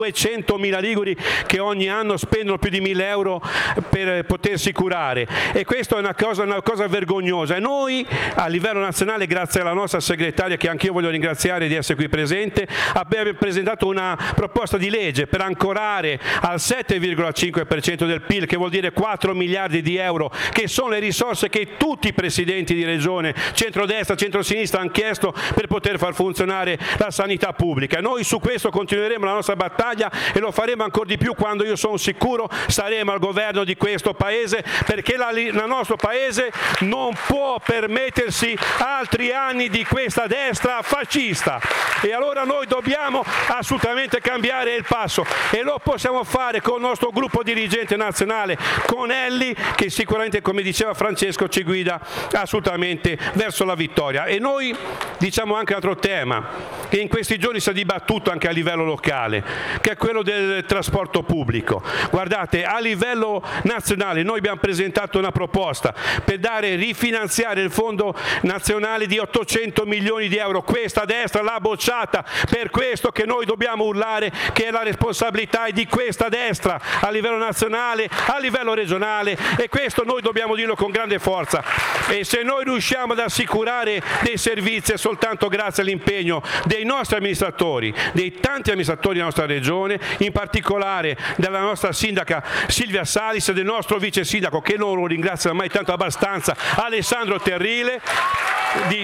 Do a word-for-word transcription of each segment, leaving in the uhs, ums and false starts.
duecentomila liguri che ogni anno spendono più di mille euro per potersi curare, e questa è una cosa, una cosa vergognosa. E noi a livello nazionale, grazie alla nostra segretaria, che anch'io voglio ringraziare di essere qui presente, abbiamo presentato una proposta di legge per ancorare al sette virgola cinque per cento del P I L, che vuol dire quattro miliardi di euro, che sono le risorse che tutti i presidenti di regione, centrodestra, centrosinistra, hanno chiesto per poter far funzionare la sanità pubblica. Noi su questo continueremo la nostra battaglia e lo faremo ancora di più quando, io sono sicuro, saremo al governo di questo Paese, perché la, il nostro Paese non può permettersi altri anni di questa destra fascista, e allora noi dobbiamo assolutamente cambiare il passo, e lo possiamo fare con il nostro gruppo dirigente nazionale, con Elli, che sicuramente, come diceva Francesco, ci guida assolutamente verso la vittoria. E noi diciamo anche un altro tema che in questi giorni si è dibattuto anche a livello locale, che è quello del trasporto pubblico. Guardate, a livello nazionale noi abbiamo presentato una proposta per dare, rifinanziare il fondo nazionale di ottocento milioni di euro. Questa destra l'ha bocciata, per questo che noi dobbiamo urlare che la responsabilità è di questa destra a livello nazionale, a livello regionale, e questo noi dobbiamo dirlo con grande forza. E se noi riusciamo ad assicurare dei servizi è soltanto grazie all'impegno dei nostri amministratori, dei tanti amministratori della nostra regione, in particolare della nostra sindaca Silvia Salis e del nostro vice sindaco, che non lo ringrazio mai tanto abbastanza, Alessandro Terrile. Di...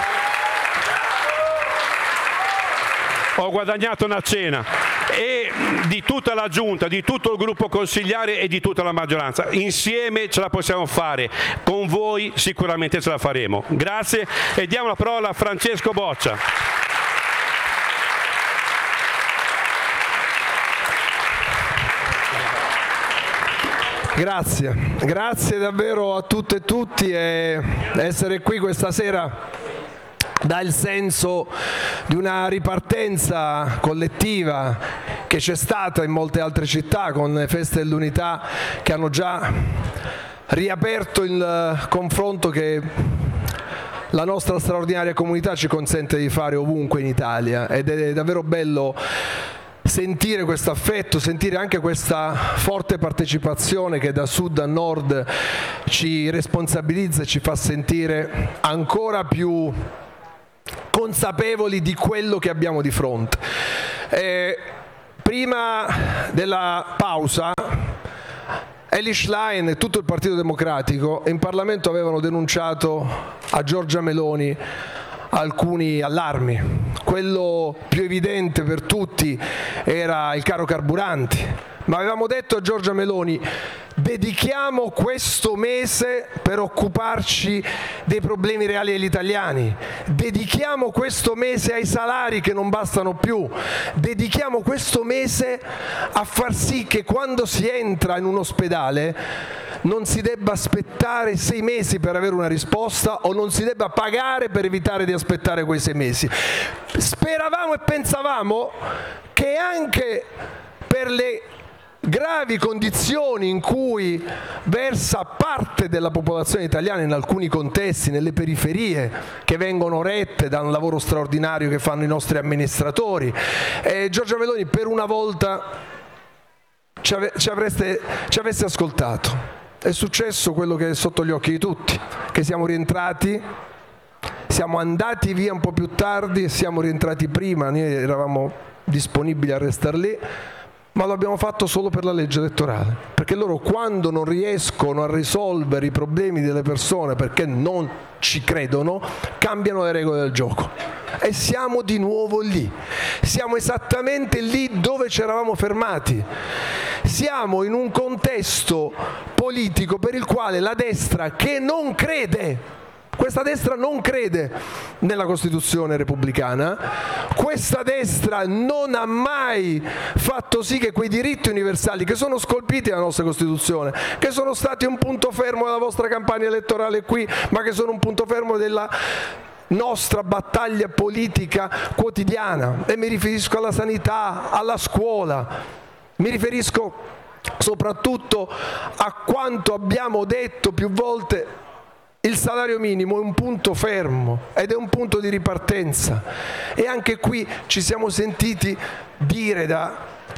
Ho guadagnato una cena, e di tutta la giunta, di tutto il gruppo consigliare e di tutta la maggioranza. Insieme ce la possiamo fare, con voi sicuramente ce la faremo. Grazie, e diamo la parola a Francesco Boccia. Grazie, grazie davvero a tutte e tutti, e essere qui questa sera dà il senso di una ripartenza collettiva che c'è stata in molte altre città, con le feste dell'unità che hanno già riaperto il confronto che la nostra straordinaria comunità ci consente di fare ovunque in Italia, ed è davvero bello sentire questo affetto, sentire anche questa forte partecipazione che da sud a nord ci responsabilizza e ci fa sentire ancora più consapevoli di quello che abbiamo di fronte. E prima della pausa Elly Schlein e tutto il Partito Democratico in Parlamento avevano denunciato a Giorgia Meloni alcuni allarmi. Quello più evidente per tutti era il caro carburanti, ma avevamo detto a Giorgia Meloni: dedichiamo questo mese per occuparci dei problemi reali degli italiani, dedichiamo questo mese ai salari che non bastano più, dedichiamo questo mese a far sì che quando si entra in un ospedale non si debba aspettare sei mesi per avere una risposta, o non si debba pagare per evitare di aspettare quei sei mesi. Speravamo e pensavamo che anche per le gravi condizioni in cui versa parte della popolazione italiana in alcuni contesti, nelle periferie, che vengono rette da un lavoro straordinario che fanno i nostri amministratori, e Giorgia Meloni per una volta ci, ave- ci, avreste, ci avesse ascoltato. È successo quello che è sotto gli occhi di tutti, che siamo rientrati, siamo andati via un po' più tardi e siamo rientrati prima. Noi eravamo disponibili a restare lì, ma lo abbiamo fatto solo per la legge elettorale, perché loro, quando non riescono a risolvere i problemi delle persone perché non ci credono, cambiano le regole del gioco. E siamo di nuovo lì, siamo esattamente lì dove ci eravamo fermati. Siamo in un contesto politico per il quale la destra, che non crede, questa destra non crede nella Costituzione repubblicana, questa destra non ha mai fatto sì che quei diritti universali che sono scolpiti nella nostra Costituzione, che sono stati un punto fermo della vostra campagna elettorale qui, ma che sono un punto fermo della nostra battaglia politica quotidiana, e mi riferisco alla sanità, alla scuola, mi riferisco soprattutto a quanto abbiamo detto più volte. Il salario minimo è un punto fermo ed è un punto di ripartenza, e anche qui ci siamo sentiti dire da